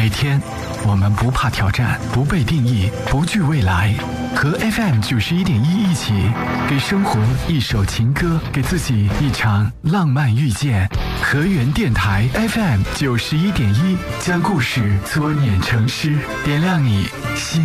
每天，我们不怕挑战，不被定义，不惧未来。和 FM91.1一起，给生活一首情歌，给自己一场浪漫遇见。河源电台 FM91.1，将故事搓捻成诗，点亮你心